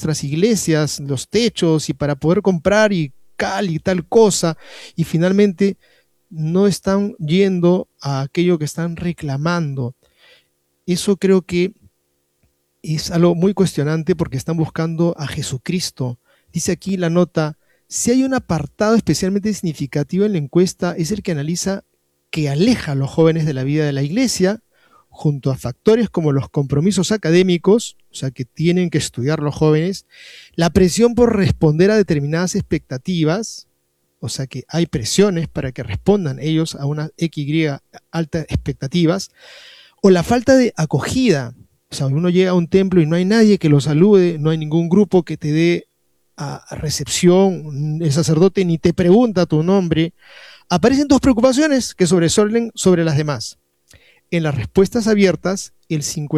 nuestras iglesias, los techos, y para poder comprar y tal cosa, y finalmente no están yendo a aquello que están reclamando. Eso creo que es algo muy cuestionante porque están buscando a Jesucristo. Dice aquí la nota: si hay un apartado especialmente significativo en la encuesta, es el que analiza que aleja a los jóvenes de la vida de la iglesia, junto a factores como los compromisos académicos, o sea, que tienen que estudiar los jóvenes, la presión por responder a determinadas expectativas, o sea, que hay presiones para que respondan ellos a una XY altas expectativas, o la falta de acogida. O sea, uno llega a un templo y no hay nadie que lo salude, no hay ningún grupo que te dé a recepción, el sacerdote ni te pregunta tu nombre. Aparecen dos preocupaciones que sobresalen sobre las demás. En las respuestas abiertas, el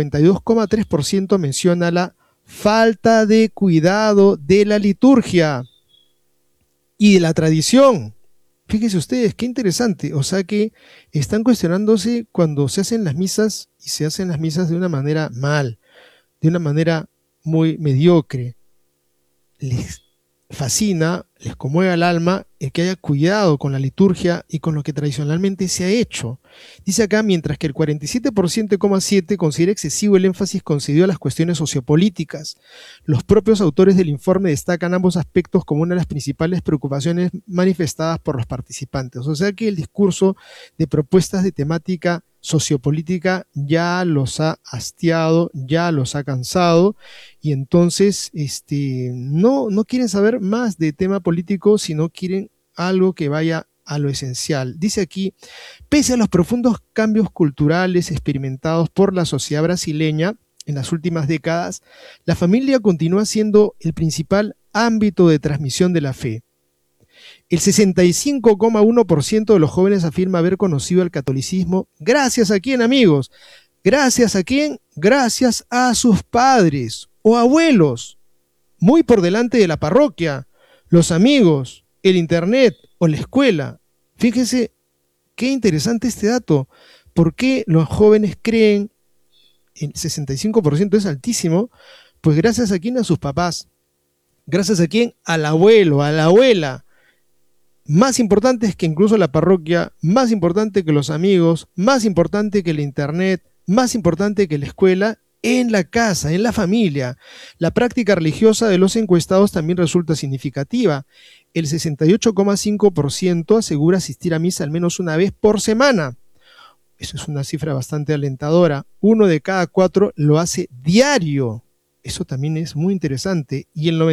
52,3% menciona la falta de cuidado de la liturgia y de la tradición. Fíjense ustedes, qué interesante. O sea que están cuestionándose cuando se hacen las misas, y se hacen las misas de una manera mal, de una manera muy mediocre. Les fascina, les conmueve al alma el que haya cuidado con la liturgia y con lo que tradicionalmente se ha hecho. Dice acá, mientras que el 47,7% considera excesivo el énfasis concedido a las cuestiones sociopolíticas. Los propios autores del informe destacan ambos aspectos como una de las principales preocupaciones manifestadas por los participantes. O sea que el discurso de propuestas de temática sociopolítica ya los ha hastiado, ya los ha cansado, y entonces no quieren saber más de tema político, sino quieren algo que vaya a lo esencial. Dice aquí: pese a los profundos cambios culturales experimentados por la sociedad brasileña en las últimas décadas, la familia continúa siendo el principal ámbito de transmisión de la fe. El 65,1% de los jóvenes afirma haber conocido el catolicismo gracias a quién, amigos. ¿Gracias a quién? Gracias a sus padres o abuelos, muy por delante de la parroquia, los amigos, el internet o la escuela. Fíjense qué interesante este dato. ¿Por qué los jóvenes creen? El 65% es altísimo. Pues gracias a quién, a sus papás. Gracias a quién, al abuelo, a la abuela. Más importantes que incluso la parroquia, más importante que los amigos, más importante que el internet, más importante que la escuela, en la casa, en la familia. La práctica religiosa de los encuestados también resulta significativa. El 68,5% asegura asistir a misa al menos una vez por semana. Eso es una cifra bastante alentadora. 1 de cada 4 lo hace diario. Eso también es muy interesante. Y el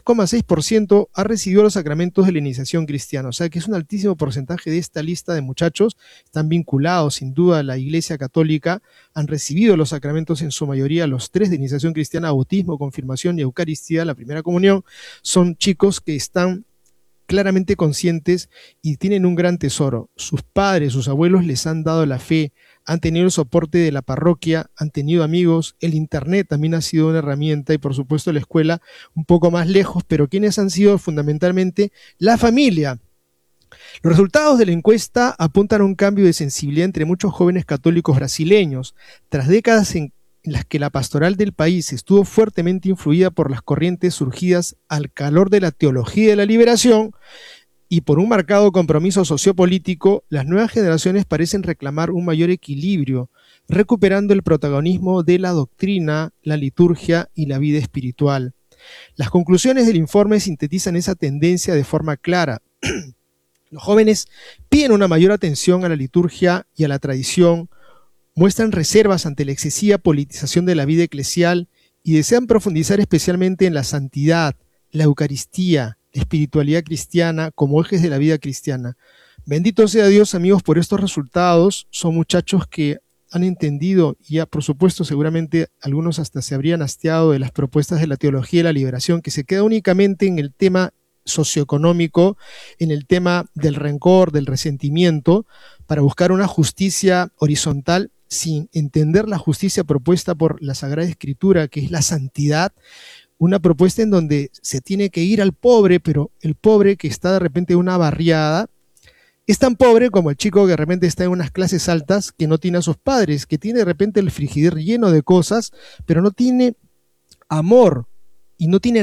93,6% ha recibido los sacramentos de la iniciación cristiana. O sea que es un altísimo porcentaje de esta lista de muchachos. Están vinculados sin duda a la Iglesia Católica. Han recibido los sacramentos en su mayoría, los 3 de iniciación cristiana: bautismo, confirmación y Eucaristía, la primera comunión. Son chicos que están claramente conscientes y tienen un gran tesoro. Sus padres, sus abuelos les han dado la fe, han tenido el soporte de la parroquia, han tenido amigos, el internet también ha sido una herramienta, y por supuesto la escuela un poco más lejos, pero quienes han sido fundamentalmente la familia. Los resultados de la encuesta apuntan a un cambio de sensibilidad entre muchos jóvenes católicos brasileños. Tras décadas en las que la pastoral del país estuvo fuertemente influida por las corrientes surgidas al calor de la teología de la liberación y por un marcado compromiso sociopolítico, las nuevas generaciones parecen reclamar un mayor equilibrio, recuperando el protagonismo de la doctrina, la liturgia y la vida espiritual. Las conclusiones del informe sintetizan esa tendencia de forma clara. Los jóvenes piden una mayor atención a la liturgia y a la tradición, muestran reservas ante la excesiva politización de la vida eclesial y desean profundizar especialmente en la santidad, la Eucaristía, la espiritualidad cristiana como ejes de la vida cristiana. Bendito sea Dios, amigos, por estos resultados. Son muchachos que han entendido, y ya por supuesto seguramente algunos hasta se habrían hastiado de las propuestas de la teología de la liberación, que se queda únicamente en el tema socioeconómico, en el tema del rencor, del resentimiento, para buscar una justicia horizontal sin entender la justicia propuesta por la Sagrada Escritura, que es la santidad, una propuesta en donde se tiene que ir al pobre, pero el pobre que está de repente en una barriada es tan pobre como el chico que de repente está en unas clases altas, que no tiene a sus padres, que tiene de repente el frigider lleno de cosas, pero no tiene amor y no tiene